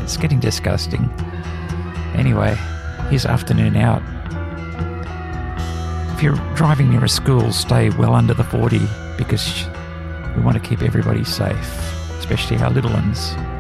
It's getting disgusting. Anyway, here's Afternoon Out. If you're driving near a school, stay well under the 40 because we want to keep everybody safe, especially our little ones.